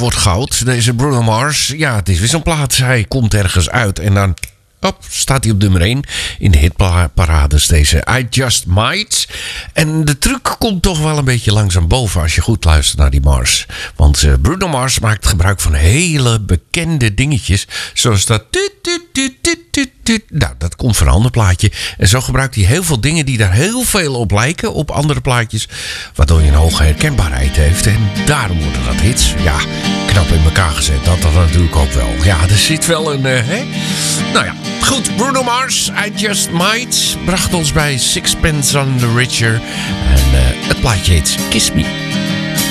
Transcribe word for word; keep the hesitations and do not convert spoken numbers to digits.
wordt goud. Deze Bruno Mars. Ja, het is weer zo'n plaat. Hij komt ergens uit en dan... Op, staat hij op nummer één in de hitparades, deze I Just Might. En de truc komt toch wel een beetje langzaam boven als je goed luistert naar die Mars. Want uh, Bruno Mars maakt gebruik van hele bekende dingetjes. Zoals dat... Nou, dat komt van een ander plaatje. En zo gebruikt hij heel veel dingen die daar heel veel op lijken. Op andere plaatjes. Waardoor je een hoge herkenbaarheid heeft. En daarom worden dat hits. Ja, knap in elkaar gezet. Dat dat natuurlijk ook wel. Ja, er zit wel een... Uh, hè? Nou ja, goed. Bruno Mars, I Just Might. Bracht ons bij Sixpence on the Richer. En uh, het plaatje heet Kiss Me.